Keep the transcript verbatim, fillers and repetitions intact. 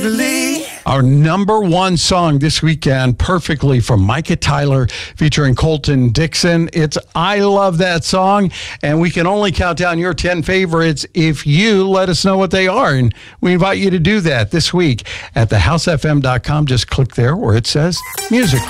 Waverly. Our number one song this weekend, perfectly from Micah Tyler, featuring Colton Dixon. It's I Love That Song, and we can only count down your ten favorites if you let us know what they are. And we invite you to do that this week at the house f m dot com. Just click there where it says music.